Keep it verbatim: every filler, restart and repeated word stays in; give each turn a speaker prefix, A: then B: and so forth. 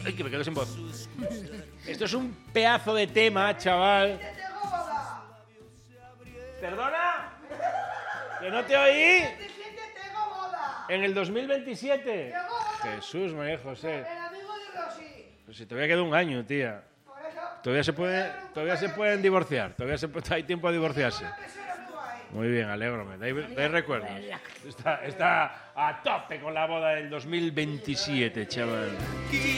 A: Ay, que me quedo sin voz. Esto es un pedazo de tema, chaval. ¿Perdona? ¿Que no te oí? ¿En el dos mil veintisiete? Jesús, María José. Pues si todavía queda un año, tía. Todavía se puede, todavía se pueden divorciar. Todavía se, hay tiempo a divorciarse. Muy bien, alégrame. De ahí, de ahí recuerdos. Está, está a tope con la boda del dos mil veintisiete, chaval.